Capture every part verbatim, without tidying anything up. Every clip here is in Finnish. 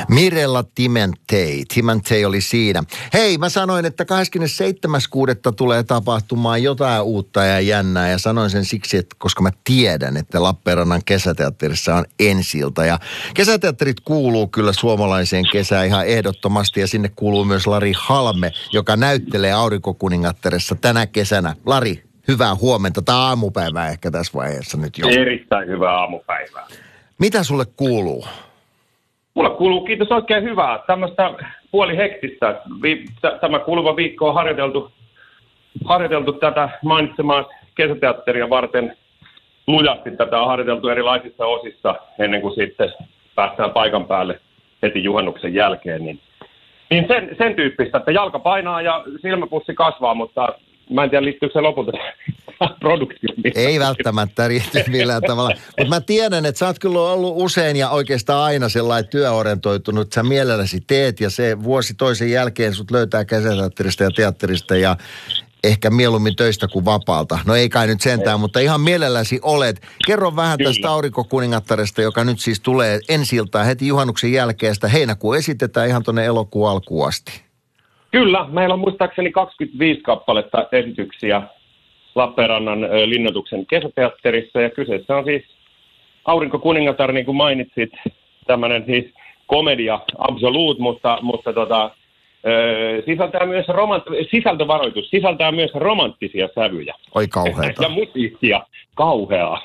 Mirella Timantei. Timantei oli siinä. Hei, mä sanoin, että kahdeskymmenesseitsemäs kuudetta tulee tapahtumaan jotain uutta ja jännää. Ja sanoin sen siksi, että koska mä tiedän, että Lappeenrannan kesäteatterissa on ensi-ilta. Ja kesäteatterit kuuluu kyllä suomalaiseen kesään ihan ehdottomasti. Ja sinne kuuluu myös Lari Halme, joka näyttelee Aurinkokuningattaressa tänä kesänä. Lari, hyvää huomenta tai aamupäivää ehkä tässä vaiheessa nyt jo. Erittäin hyvää aamupäivää. Mitä sulle kuuluu? Mulla kuuluu, kiitos, oikein hyvää. Tämmöistä puoli hektistä. Tämä kuluva viikko on harjoiteltu, harjoiteltu tätä mainitsemaa kesäteatteria varten lujasti. Tätä on harjoiteltu erilaisissa osissa ennen kuin sitten päästään paikan päälle heti juhannuksen jälkeen. Niin, niin sen, sen tyyppistä, että jalka painaa ja silmäpussi kasvaa, mutta mä en tiedä, liittyykö se lopulta produktioon. Ei välttämättä riitty millään tavalla. Mutta mä tiedän, että sä oot kyllä ollut usein ja oikeastaan aina sellainen työorientoitunut, että sä mielelläsi teet ja se vuosi toisen jälkeen sut löytää kesäteatterista ja teatterista ja ehkä mieluummin töistä kuin vapaalta. No ei kai nyt sentään, ei. Mutta ihan mielelläsi olet. Kerro vähän kyllä tästä Aurinkokuningattaresta, joka nyt siis tulee ensi-iltaan heti juhannuksen jälkeen. Sitä heinäkuun esitetään ihan tuonne elokuun alkuun asti. Kyllä, meillä on muistaakseni kaksikymmentäviisi kappaletta esityksiä Lappeenrannan linnoituksen kesäteatterissa, ja kyseessä on siis Aurinkokuningatar, niin kuin mainitsit, tämmöinen siis komedia absolute, mutta, mutta tota, sisältää myös romant- sisältövaroitus, sisältää myös romanttisia sävyjä. Oi kauheata. Ja musiikkia, kauheaa.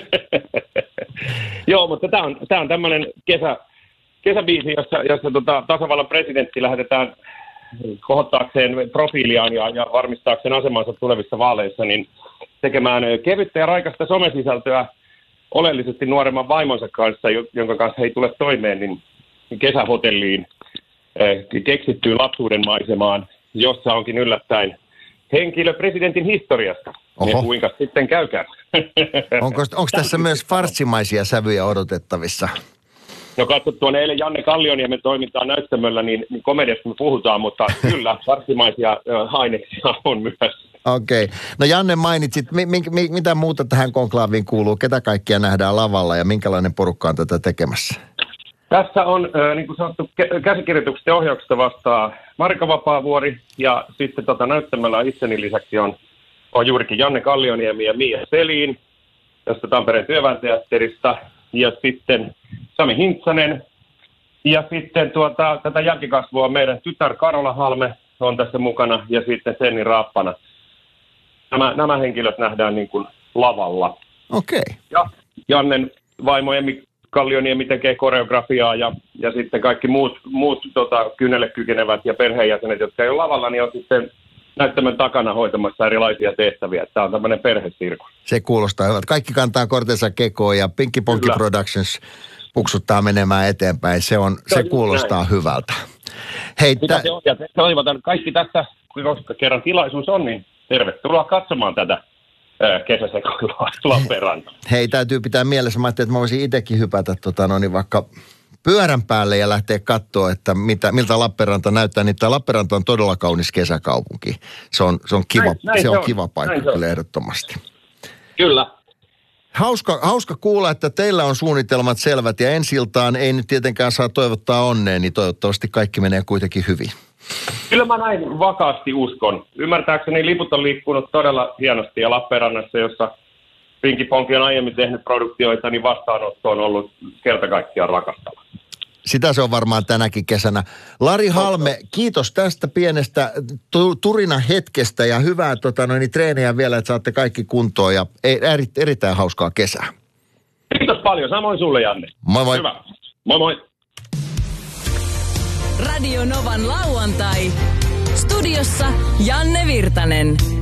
Joo, mutta tämä on, tää on tämmöinen kesä, kesäbiisi, jossa, jossa tota, tasavallan presidentti lähetetään kohottaakseen profiiliaan ja, ja varmistaakseen asemansa tulevissa vaaleissa, niin tekemään kevyttä ja raikasta somesisältöä oleellisesti nuoremman vaimonsa kanssa, jonka kanssa he ei tule toimeen, niin kesähotelliin eh, keksittyyn lapsuuden maisemaan, jossa onkin yllättäen henkilö presidentin historiasta. Oho. Ja kuinka sitten käykään. Onko, onko tässä myös farssimaisia sävyjä odotettavissa? No katsottua eilen Janne Kallioniemen toimintaa näyttämöllä, niin, niin komediasta me puhutaan, mutta kyllä farssimaisia äh, aineksia on myös. Okei. Okay. No Janne mainitsit, mi, mi, mi, mitä muuta tähän konklaaviin kuuluu? Ketä kaikkia nähdään lavalla ja minkälainen porukka on tätä tekemässä? Tässä on, äh, niin kuin sanottu, käsikirjoituksesta ja ohjauksesta vastaa Marika Vapaavuori ja sitten tota, näyttämöllä itseni lisäksi on, on juurikin Janne Kallioniemi ja Mia Selin, josta Tampereen työväenteatterista. Ja sitten Sami Hintsanen. Ja sitten tuota, tätä jälkikasvua meidän tytär Karola Halme on tässä mukana. Ja sitten Senni Raappana. Nämä, nämä henkilöt nähdään niin kuin lavalla. Okei. Okay. Ja Jannen vaimo Emmi Kallioniemi tekee koreografiaa. Ja, ja sitten kaikki muut, muut tota, kynnelle kykenevät ja perheenjäsenet, jotka ei ole lavalla, niin on sitten näyttämön takana hoitamassa erilaisia tehtäviä. Tämä on tämmöinen perhesirkus. Se kuulostaa hyvältä. Kaikki kantaa kortensa kekoon ja Pinky Ponky Productions puksuttaa menemään eteenpäin. Se, on, se, se kuulostaa näin hyvältä. Hei, tä... se on, ja toivotan kaikki tässä, koska kerran tilaisuus on, niin tervetuloa katsomaan tätä kesäsekoilua Lappeenrantaan. Hei, täytyy pitää mielessä. Mä ajattelin, että mä voisin itsekin hypätä tota, no niin vaikka pyörän päälle ja lähteä katsoa, että mitä, miltä Lappeenranta näyttää. Niin tämä Lappeenranta on todella kaunis kesäkaupunki. Se on, se on, kiva, näin, näin se on, on kiva paikka näin kyllä ehdottomasti. Kyllä. Hauska, hauska kuulla, että teillä on suunnitelmat selvät ja ensi-iltaan ei nyt tietenkään saa toivottaa onneen, niin toivottavasti kaikki menee kuitenkin hyvin. Kyllä mä näin vakaasti uskon. Ymmärtääkseni liput on liikkunut todella hienosti ja Lappeenrannassa, jossa Pinky Ponky on aiemmin tehnyt produktioita, niin vastaanotto on ollut kerta kaikkiaan rakastava. Sitä se on varmaan tänäkin kesänä. Lari Halme, kiitos tästä pienestä tu- turina hetkestä ja hyvää tota, noin, treenejä vielä, että saatte kaikki kuntoon ja eri, erittäin hauskaa kesää. Kiitos paljon. Samoin sulle, Janne. Moi moi. Hyvä. Moi moi. Radio Novan lauantai. Studiossa Janne Virtanen.